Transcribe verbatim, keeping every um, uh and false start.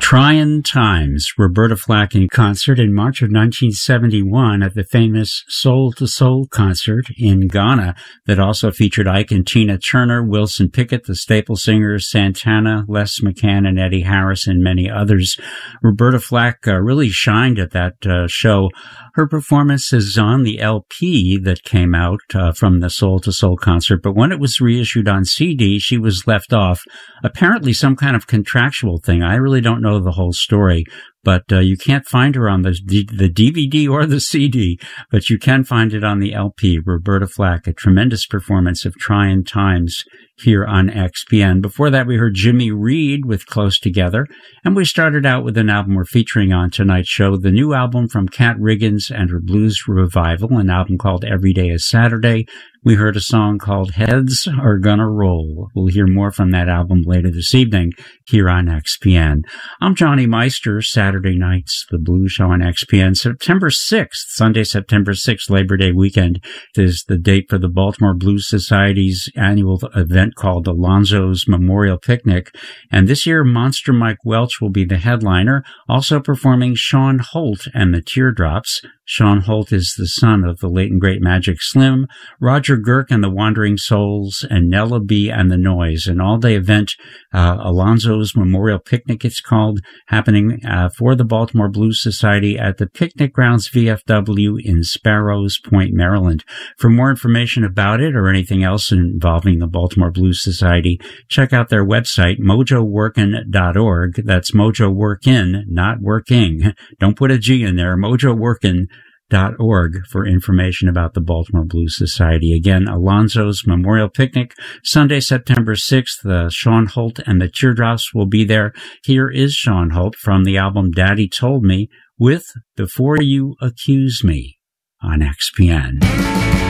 Trying Times, Roberta Flack in concert in March of nineteen seventy-one at the famous Soul to Soul concert in Ghana that also featured Ike and Tina Turner, Wilson Pickett, the Staple Singers, Santana, Les McCann, and Eddie Harris, and many others. Roberta Flack uh, really shined at that uh, show. Her performance is on the L P that came out uh, from the Soul to Soul concert, but when it was reissued on C D, she was left off. Apparently some kind of contractual thing. I really don't know the whole story, but uh, you can't find her on the, D- the D V D or the C D, but you can find it on the L P. Roberta Flack, a tremendous performance of Trying Times here on X P N. Before that, we heard Jimmy Reed with Close Together, and we started out with an album we're featuring on tonight's show, the new album from Kat Riggins and her Blues Revival, an album called Every Day is Saturday. We heard a song called Heads Are Gonna Roll. We'll hear more from that album later this evening here on X P N. I'm Johnny Meister. Saturday nights, the Blues Show on X P N. September sixth, Sunday, September sixth, Labor Day weekend, is the date for the Baltimore Blues Society's annual event called Alonzo's Memorial Picnic. And this year, Monster Mike Welch will be the headliner, also performing Sean Holt and the Teardrops. Sean Holt is the son of the late and great Magic Slim, Roger Girk and the Wandering Souls, and Nella B and the Noise. An all-day event, uh, Alonzo's Memorial Picnic, it's called, happening uh, for the Baltimore Blues Society at the Picnic Grounds V F W in Sparrows Point, Maryland. For more information about it or anything else involving the Baltimore Blues Society, check out their website, mojo workin dot org. That's Mojo Workin, not working. Don't put a G in there, mojo workin dot org for information about the Baltimore Blues Society. Again, Alonzo's Memorial Picnic, Sunday, September sixth. Uh, Sean Holt and the Teardrops will be there. Here is Sean Holt from the album Daddy Told Me with Before You Accuse Me on X P N.